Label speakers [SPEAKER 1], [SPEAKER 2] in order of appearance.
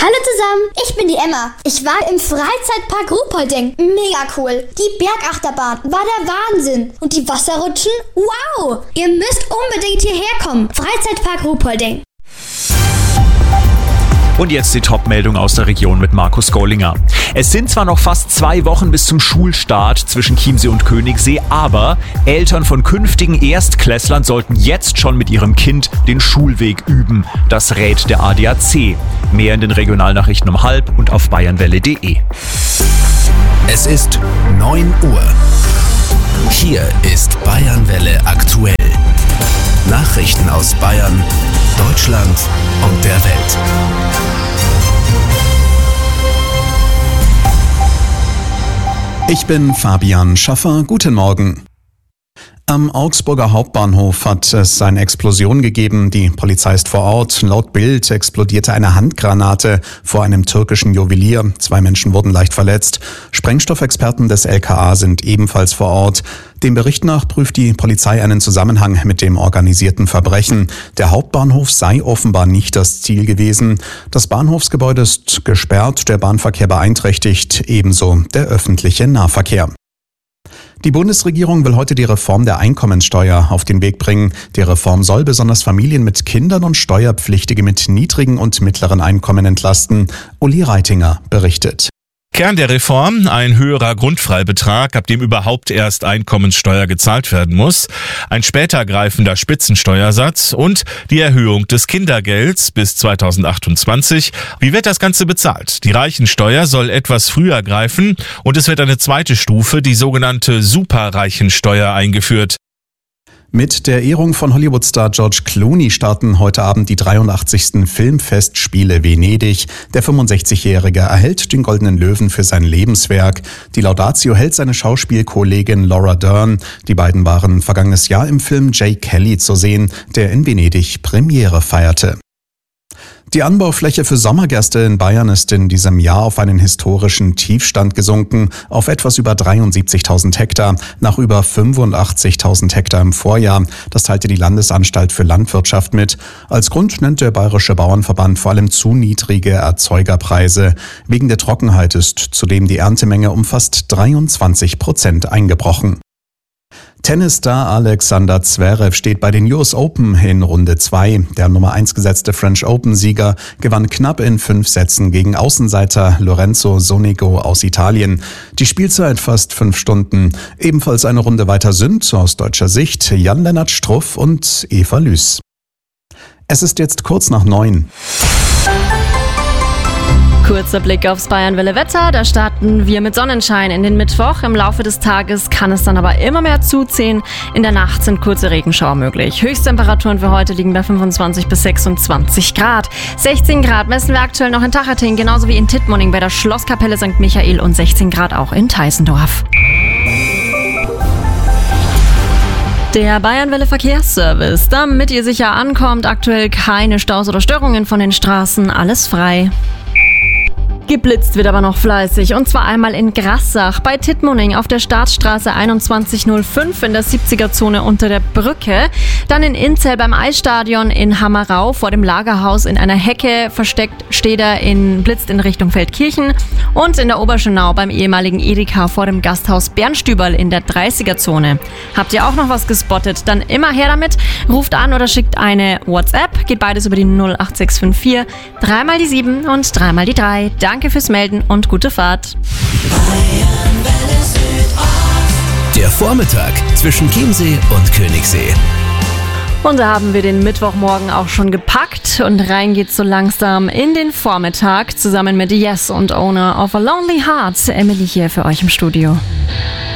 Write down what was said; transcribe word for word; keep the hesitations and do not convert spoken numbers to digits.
[SPEAKER 1] Hallo zusammen, ich bin die Emma. Ich war im Freizeitpark Ruhpolding. Mega cool. Die Bergachterbahn war der Wahnsinn. Und die Wasserrutschen? Wow! Ihr müsst unbedingt hierher kommen. Freizeitpark Ruhpolding.
[SPEAKER 2] Und jetzt die Top-Meldung aus der Region mit Markus Gollinger. Es sind zwar noch fast zwei Wochen bis zum Schulstart zwischen Chiemsee und Königssee, aber Eltern von künftigen Erstklässlern sollten jetzt schon mit ihrem Kind den Schulweg üben. Das rät der A D A C. Mehr in den Regionalnachrichten um halb und auf bayernwelle punkt de.
[SPEAKER 3] Es ist neun Uhr. Hier ist Bayernwelle aktuell. Nachrichten aus Bayern, Deutschland und der Welt.
[SPEAKER 4] Ich bin Fabian Schaffer. Guten Morgen. Am Augsburger Hauptbahnhof hat es eine Explosion gegeben. Die Polizei ist vor Ort. Laut Bild explodierte eine Handgranate vor einem türkischen Juwelier. Zwei Menschen wurden leicht verletzt. Sprengstoffexperten des L K A sind ebenfalls vor Ort. Dem Bericht nach prüft die Polizei einen Zusammenhang mit dem organisierten Verbrechen. Der Hauptbahnhof sei offenbar nicht das Ziel gewesen. Das Bahnhofsgebäude ist gesperrt, der Bahnverkehr beeinträchtigt, ebenso der öffentliche Nahverkehr. Die Bundesregierung will heute die Reform der Einkommenssteuer auf den Weg bringen. Die Reform soll besonders Familien mit Kindern und Steuerpflichtige mit niedrigen und mittleren Einkommen entlasten. Uli Reitinger berichtet.
[SPEAKER 5] Kern der Reform, ein höherer Grundfreibetrag, ab dem überhaupt erst Einkommenssteuer gezahlt werden muss, ein später greifender Spitzensteuersatz und die Erhöhung des Kindergelds bis zweitausendachtundzwanzig. Wie wird das Ganze bezahlt? Die Reichensteuer soll etwas früher greifen und es wird eine zweite Stufe, die sogenannte Superreichensteuer, eingeführt.
[SPEAKER 4] Mit der Ehrung von Hollywood-Star George Clooney starten heute Abend die dreiundachtzigsten Filmfestspiele Venedig. Der fünfundsechzigjährige erhält den Goldenen Löwen für sein Lebenswerk. Die Laudatio hält seine Schauspielkollegin Laura Dern. Die beiden waren vergangenes Jahr im Film Jay Kelly zu sehen, der in Venedig Premiere feierte. Die Anbaufläche für Sommergerste in Bayern ist in diesem Jahr auf einen historischen Tiefstand gesunken, auf etwas über dreiundsiebzigtausend Hektar, nach über fünfundachtzigtausend Hektar im Vorjahr. Das teilte die Landesanstalt für Landwirtschaft mit. Als Grund nennt der Bayerische Bauernverband vor allem zu niedrige Erzeugerpreise. Wegen der Trockenheit ist zudem die Erntemenge um fast dreiundzwanzig Prozent eingebrochen. Tennisstar Alexander Zverev steht bei den U S Open in Runde zwei. Der Nummer eins gesetzte French Open-Sieger gewann knapp in fünf Sätzen gegen Außenseiter Lorenzo Sonego aus Italien. Die Spielzeit fast fünf Stunden. Ebenfalls eine Runde weiter sind aus deutscher Sicht Jan-Lennart Struff und Eva Lüß. Es ist jetzt kurz nach neun.
[SPEAKER 6] Kurzer Blick aufs Bayernwelle-Wetter. Da starten wir mit Sonnenschein in den Mittwoch. Im Laufe des Tages kann es dann aber immer mehr zuziehen. In der Nacht sind kurze Regenschauer möglich. Höchsttemperaturen für heute liegen bei fünfundzwanzig bis sechsundzwanzig Grad. sechzehn Grad messen wir aktuell noch in Tachating, genauso wie in Tittmoning bei der Schlosskapelle Sankt Michael und sechzehn Grad auch in Teisendorf. Der Bayernwelle Verkehrsservice. Damit ihr sicher ankommt, aktuell keine Staus oder Störungen von den Straßen, alles frei. Geblitzt wird aber noch fleißig, und zwar einmal in Grassach bei Tittmoning auf der Staatsstraße einundzwanzig null fünf in der siebziger-Zone unter der Brücke. Dann in Inzell beim Eisstadion, in Hammerau vor dem Lagerhaus in einer Hecke versteckt steht er in, blitzt in Richtung Feldkirchen. Und in der Oberschönau beim ehemaligen Edeka vor dem Gasthaus Bernstüberl in der dreißiger-Zone. Habt ihr auch noch was gespottet? Dann immer her damit. Ruft an oder schickt eine WhatsApp. Geht beides über die null acht sechs fünf vier, dreimal die sieben und dreimal die drei. Danke fürs Melden und gute Fahrt.
[SPEAKER 3] Der Vormittag zwischen Chiemsee und Königssee.
[SPEAKER 6] Und da haben wir den Mittwochmorgen auch schon gepackt und rein geht's so langsam in den Vormittag zusammen mit Yes und Owner of a Lonely Heart. Emily hier für euch im Studio.